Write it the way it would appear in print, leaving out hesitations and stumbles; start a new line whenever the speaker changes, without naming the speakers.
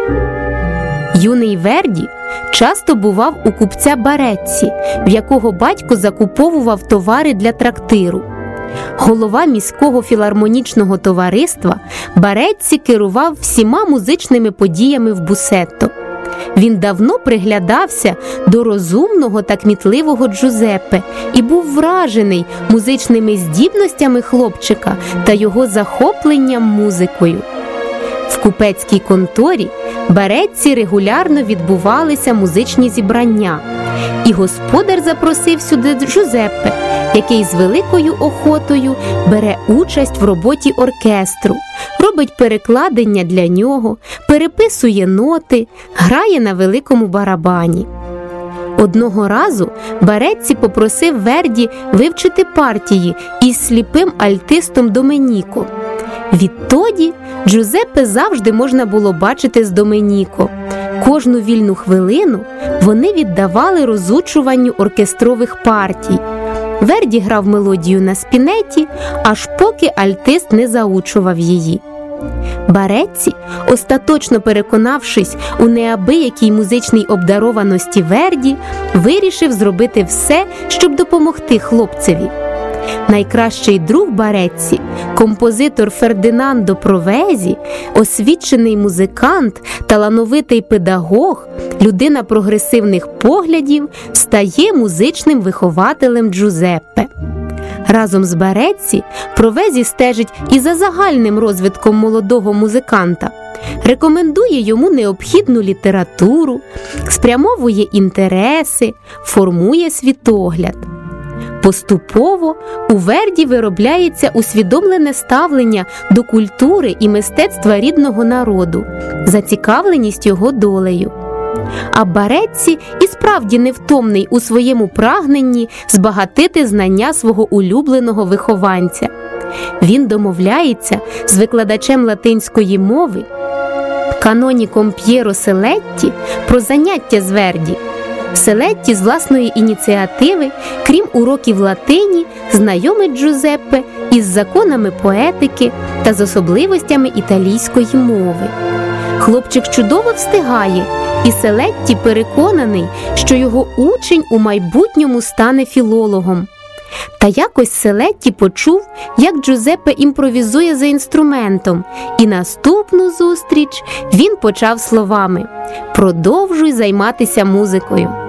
Юний Верді часто бував у купця Барецці, в якого батько закуповував товари для трактиру. Голова міського філармонічного товариства Барецці керував всіма музичними подіями в Бусетто. Він давно приглядався до розумного та кмітливого Джузеппе і був вражений музичними здібностями хлопчика та його захопленням музикою. В купецькій конторі Барецці регулярно відбувалися музичні зібрання, і господар запросив сюди Джузеппе, який з великою охотою бере участь в роботі оркестру, робить перекладення для нього, переписує ноти, грає на великому барабані. Одного разу Барецці попросив Верді вивчити партії із сліпим альтистом Доменіко. Відтоді Джузеппе завжди можна було бачити з Доменіко. Кожну вільну хвилину вони віддавали розучуванню оркестрових партій. Верді грав мелодію на спінеті, аж поки альтист не заучував її. Барецці, остаточно переконавшись у неабиякій музичній обдарованості Верді, вирішив зробити все, щоб допомогти хлопцеві. Найкращий друг Барецці, композитор Фердинандо Провезі, освічений музикант, талановитий педагог, людина прогресивних поглядів, стає музичним вихователем Джузеппе. Разом з Барецці Провезі стежить і за загальним розвитком молодого музиканта, рекомендує йому необхідну літературу, спрямовує інтереси, формує світогляд. Поступово у Верді виробляється усвідомлене ставлення до культури і мистецтва рідного народу, зацікавленість його долею. А Барецці і справді невтомний у своєму прагненні збагатити знання свого улюбленого вихованця. Він домовляється з викладачем латинської мови, каноніком П'єро Селетті, про заняття з Верді. Селетті з власної ініціативи, крім уроків латині, знайомить Джузеппе із законами поетики та з особливостями італійської мови. Хлопчик чудово встигає, і Селетті переконаний, що його учень у майбутньому стане філологом. Та якось Селетті почув, як Джузеппе імпровізує за інструментом, і наступну зустріч він почав словами: «Продовжуй займатися музикою».